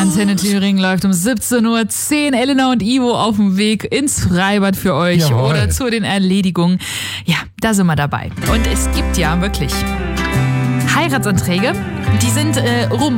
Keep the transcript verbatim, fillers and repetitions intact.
Antenne Thüringen läuft um siebzehn Uhr zehn. Elena und Ivo auf dem Weg ins Freibad für euch. Jawohl. Oder zu den Erledigungen. Ja, da sind wir dabei. Und es gibt ja wirklich Heiratsanträge, die sind äh, rum.